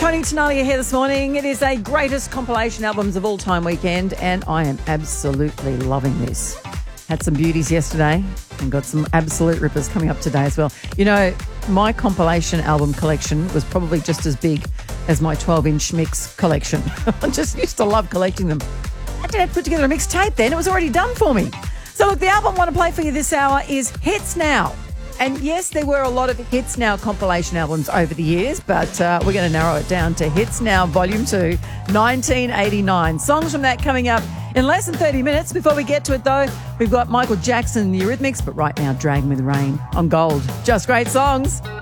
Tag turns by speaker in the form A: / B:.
A: Tony Tenalia here this morning. It is a greatest compilation albums of all time weekend, and I am absolutely loving this. Had some beauties yesterday and got some absolute rippers coming up today as well. You know, my compilation album collection was probably just as big as my 12-inch mix collection. I just used to love collecting them. I didn't have to put together a mixtape then. It was already done for me. So look, the album I want to play for you this hour is Hits Now. And yes, there were a lot of Hits Now compilation albums over the years, but we're going to narrow it down to Hits Now Volume 2, 1989. Songs from that coming up in less than 30 minutes. Before we get to it, though, we've got Michael Jackson and the Eurythmics, but right now, Drag Me the Rain on Gold. Just great songs.